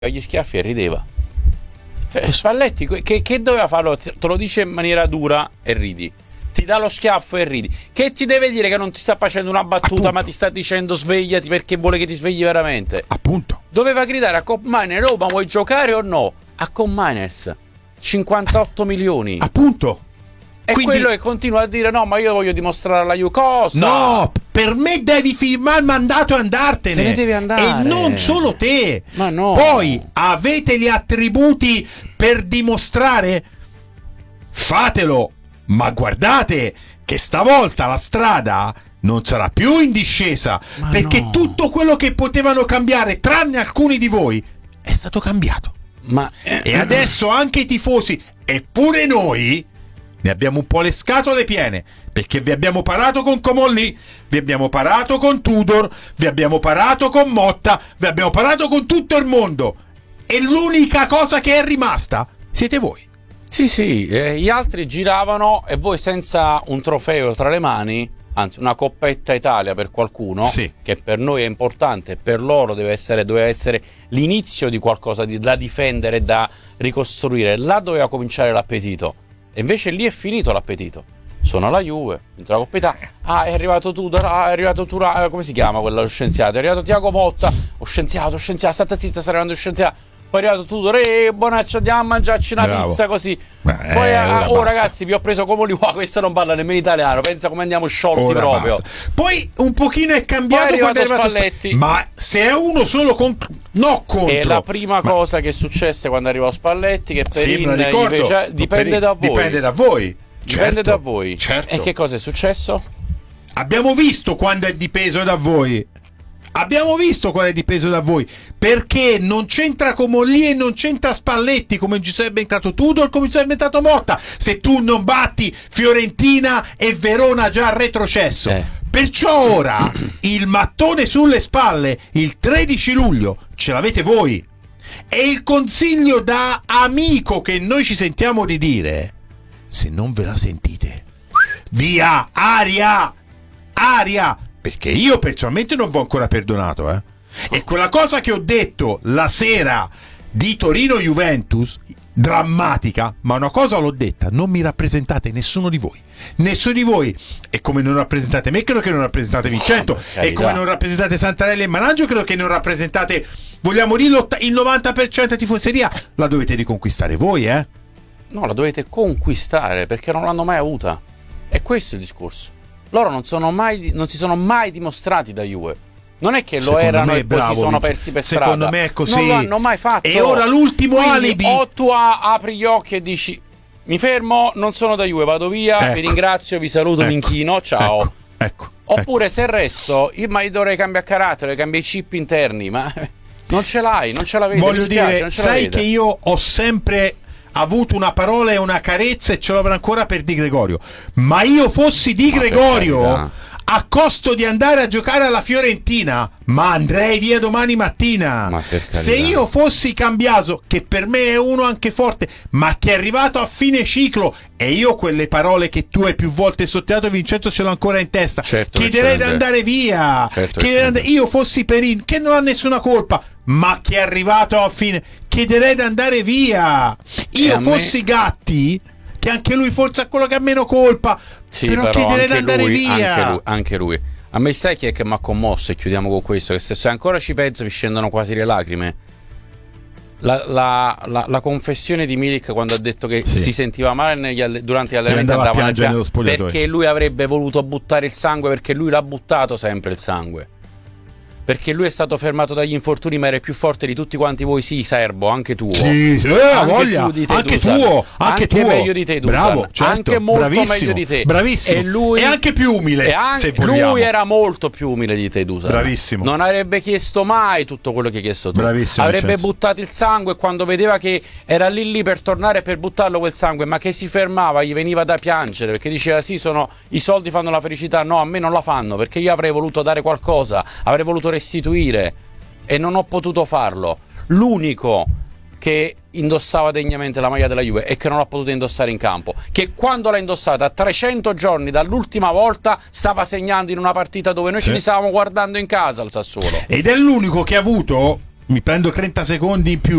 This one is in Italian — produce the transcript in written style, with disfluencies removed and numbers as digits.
agli schiaffi e rideva. Spalletti che doveva farlo? Te lo dice in maniera dura e ridi. Ti dà lo schiaffo e ridi. Che ti deve dire che non ti sta facendo una battuta, appunto, ma ti sta dicendo svegliati perché vuole che ti svegli veramente? Appunto. Doveva gridare a Cop Miner: oh, ma vuoi giocare o no? A Cop Miners 58 milioni. Appunto. E quindi, quello che continua a dire: no, ma io voglio dimostrare alla Juve. Cosa? No, per me devi firmare il mandato e andartene. Te ne devi andare. E non solo te. Ma no. Poi avete gli attributi per dimostrare? Fatelo. Ma guardate che stavolta la strada non sarà più in discesa, ma perché no, tutto quello che potevano cambiare, tranne alcuni di voi, è stato cambiato. E adesso anche i tifosi, eppure noi, ne abbiamo un po' le scatole piene, perché vi abbiamo parato con Comolli, vi abbiamo parato con Tudor, vi abbiamo parato con Motta, vi abbiamo parato con tutto il mondo, e l'unica cosa che è rimasta siete voi. Sì, gli altri giravano e voi senza un trofeo tra le mani, anzi una coppetta Italia per qualcuno, sì, che per noi è importante, per loro doveva essere l'inizio di qualcosa da difendere e da ricostruire. Là doveva cominciare l'appetito, e invece lì è finito l'appetito. Sono alla Juve, vinto la Coppa Italia. È arrivato Tudor, è arrivato Tura, come si chiama quello scienziato? È arrivato Tiago Motta, scienziato, state zitta, sta arrivando scienziato. Poi è arrivato Tudor, Bonaccio, andiamo a mangiarci una pizza così. Poi ragazzi, vi ho preso come li qua, questo non parla nemmeno italiano, pensa come andiamo sciolti ora proprio. Basta. Poi un pochino è cambiato quando è arrivato Spalletti. Ma se è uno solo contro. È la prima cosa che successe quando arrivò Spalletti, che Perin dipende da voi. Dipende da voi. Dipende da voi. Certo. E che cosa è successo? Abbiamo visto quando è dipeso da voi. Perché non c'entra Comolli e non c'entra Spalletti, come ci sarebbe entrato Tudor, come ci sarebbe entrato Motta, se tu non batti Fiorentina e Verona già retrocesso. Perciò ora il mattone sulle spalle il 13 luglio ce l'avete voi, e il consiglio da amico che noi ci sentiamo di dire: se non ve la sentite, via, aria, perché io personalmente non vi ho ancora perdonato, E quella cosa che ho detto la sera di Torino-Juventus, drammatica, ma una cosa l'ho detta: non mi rappresentate nessuno di voi. E come non rappresentate me, credo che non rappresentate Vincenzo, e come non rappresentate Santarelli e Managgio, credo che non rappresentate, vogliamo dirlo, il 90% di tifoseria. La dovete riconquistare voi, No, la dovete conquistare, perché non l'hanno mai avuta. E questo è il discorso. Loro non si sono mai dimostrati da Juve. Non è che lo erano e poi si sono persi per strada. Secondo me è così. Non lo hanno mai fatto. E ora l'ultimo alibi. O tu apri gli occhi e dici: mi fermo, non sono da Juve, vado via, vi ringrazio, vi saluto, mi inchino, ciao. Oppure se resto, io dovrei cambiare carattere, cambiare i chip interni, ma non ce l'hai, non ce l'avete. Voglio dire, sai che io ho sempre avuto una parola e una carezza, e ce l'avrò ancora per Di Gregorio, ma io fossi Di Gregorio, a costo di andare a giocare alla Fiorentina, ma andrei via domani mattina. Se io fossi Cambiaso, che per me è uno anche forte, ma che è arrivato a fine ciclo, e io quelle parole che tu hai più volte sottolineato, Vincenzo, ce l'ho ancora in testa, chiederei di andare via. Io fossi Perin, che non ha nessuna colpa, ma che è arrivato a fine, chiederei di andare via. Io fossi Gatti, che anche lui forse è quello che ha meno colpa, però chiederei di andare via. Anche lui. A me sai chi è che mi ha commosso, e chiudiamo con questo, che se ancora ci penso mi scendono quasi le lacrime. La confessione di Milik quando ha detto che si sentiva male durante gli allenamenti, andava a piangere perché lui avrebbe voluto buttare il sangue, perché lui l'ha buttato sempre il sangue. Perché lui è stato fermato dagli infortuni, ma era più forte di tutti quanti voi, Serbo, anche tuo. Anche tuo. Meglio di te, Dusan. Bravo, certo, anche molto meglio di te. Bravissimo. E lui, anche più umile, se vogliamo. Lui era molto più umile di te, Dusan. Bravissimo. Non avrebbe chiesto mai tutto quello che hai chiesto tu. Bravissimo. Avrebbe buttato il sangue, e quando vedeva che era lì per tornare per buttarlo quel sangue, ma che si fermava, gli veniva da piangere, perché diceva: sì, i soldi fanno la felicità. No, a me non la fanno, perché io avrei voluto dare qualcosa, avrei voluto restituire, e non ho potuto farlo. L'unico che indossava degnamente la maglia della Juve e che non l'ha potuto indossare in campo, che quando l'ha indossata a 300 giorni dall'ultima volta stava segnando in una partita dove noi ce li stavamo guardando in casa al Sassuolo, ed è l'unico che ha avuto mi prendo 30 secondi in più